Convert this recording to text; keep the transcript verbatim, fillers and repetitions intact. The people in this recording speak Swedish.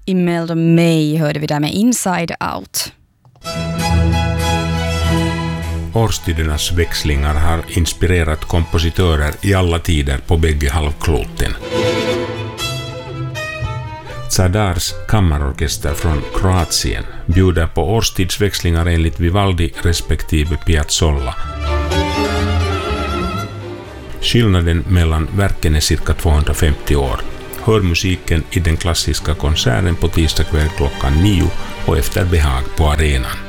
Imelda May hörde vi där med Inside Out. Årstidernas växlingar har inspirerat kompositörer i alla tider på bägge halvkloten. Zadars kammarorkester från Kroatien bjuder på årstidsväxlingar enligt Vivaldi respektive Piazzolla. Skillnaden mellan verken är cirka tvåhundrafemtio år. Hör musiken i den klassiska konserten på tisdag kväll klockan nio och efter behag på arenan.